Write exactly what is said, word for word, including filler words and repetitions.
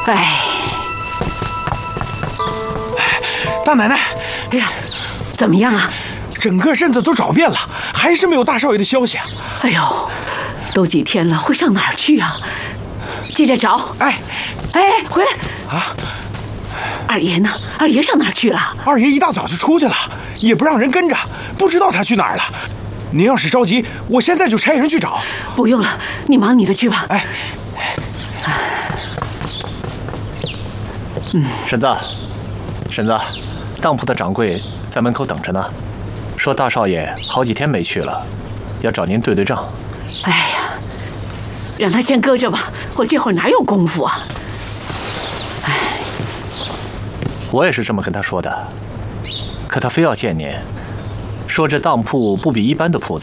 哎， 大奶奶， 哎呀，怎么样啊？ 整个镇子都找遍了，还是没有大少爷的消息啊！ 哎呦，都几天了，会上哪儿去啊？接着找。 哎， 哎，回来啊！ 二爷呢？二爷上哪儿去了？ 二爷一大早就出去了，也不让人跟着，不知道他去哪儿了。您要是着急，我现在就差人去找。 不用了，你忙你的去吧。 哎， 嗯，婶子，婶子，当铺的掌柜在门口等着呢，说大少爷好几天没去了，要找您对对账。 哎呀，让他先搁着吧，我这会儿哪有功夫啊？哎， 我也是这么跟他说的，可他非要见您，说这当铺不比一般的铺子。